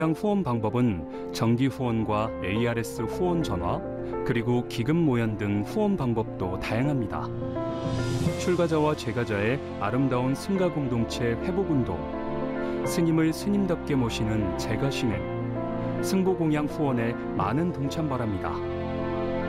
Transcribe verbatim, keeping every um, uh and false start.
다양한 후원 방법은 정기 후원과 에이아르에스 후원 전화, 그리고 기금 모연 등 후원 방법도 다양합니다. 출가자와 제가자의 아름다운 승가 공동체 회복운동, 스님을 스님답게 모시는 제가 신행, 승보공양 후원에 많은 동참 바랍니다.